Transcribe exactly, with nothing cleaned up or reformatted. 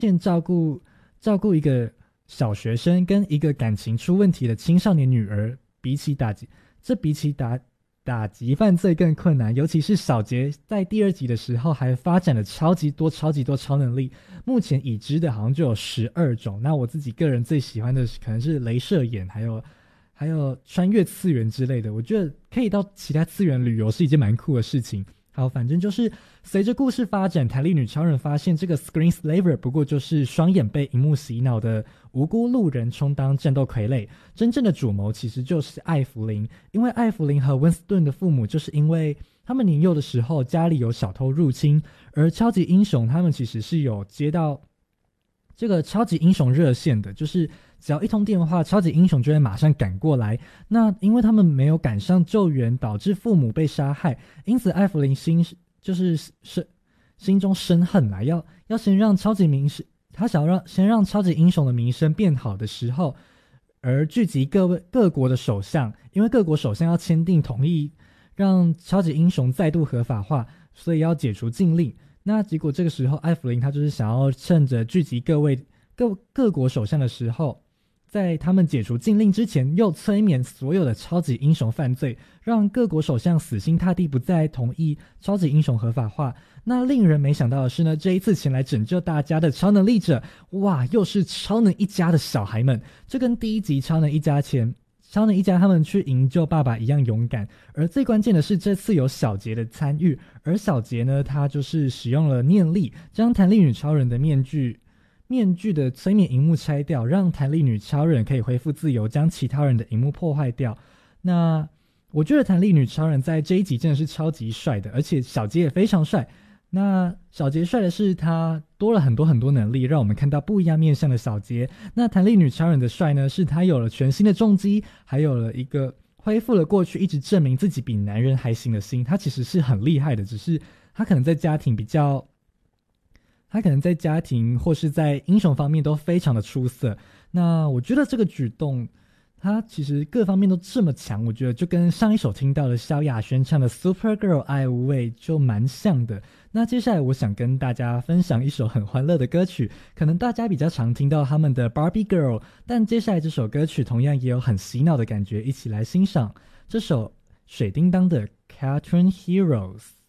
现照顾照顾一个小学生跟一个感情出问题的青少年女儿，比起打击，这比起打打击犯罪更困难。尤其是小杰在第二集的时候还发展了超级多超级多超能力，目前已知的好像就有十二种。那我自己个人最喜欢的可能是雷射眼，还有还有穿越次元之类的。我觉得可以到其他次元旅游是一件蛮酷的事情。好，反正就是随着故事发展，弹力女超人发现这个 Screen Slaver 不过就是双眼被荧幕洗脑的无辜路人充当战斗傀儡，真正的主谋其实就是艾弗琳。因为艾弗琳和温斯顿的父母就是因为他们年幼的时候家里有小偷入侵，而超级英雄他们其实是有接到这个超级英雄热线的，就是只要一通电话，超级英雄就会马上赶过来。那因为他们没有赶上救援，导致父母被杀害，因此艾弗琳心就是是心中生恨来，要要先让超级名声，他想要让先让超级英雄的名声变好的时候，而聚集各位各国的首相，因为各国首相要签订同意，让超级英雄再度合法化，所以要解除禁令。那结果这个时候艾弗琳他就是想要趁着聚集各位各各国首相的时候，在他们解除禁令之前又催眠所有的超级英雄犯罪，让各国首相死心塌地不再同意超级英雄合法化。那令人没想到的是呢，这一次前来拯救大家的超能力者，哇，又是超能一家的小孩们，这跟第一集超能一家前超能一家他们去营救爸爸一样勇敢。而最关键的是这次有小杰的参与，而小杰呢，他就是使用了念力，将弹力女超人的面具面具的催眠荧幕拆掉，让弹力女超人可以恢复自由，将其他人的荧幕破坏掉。那我觉得弹力女超人在这一集真的是超级帅的，而且小杰也非常帅。那小杰帅的是他多了很多很多能力，让我们看到不一样面向的小杰。那弹力女超人的帅呢，是他有了全新的重击，还有了一个恢复了过去一直证明自己比男人还行的心。他其实是很厉害的，只是他可能在家庭比较他可能在家庭或是在英雄方面都非常的出色。那我觉得这个举动他其实各方面都这么强，我觉得就跟上一首听到的萧亚轩唱的 Supergirl 爱无畏就蛮像的。那接下来我想跟大家分享一首很欢乐的歌曲，可能大家比较常听到他们的 Barbie Girl， 但接下来这首歌曲同样也有很洗脑的感觉，一起来欣赏这首水叮当的 Cartoon Heroes。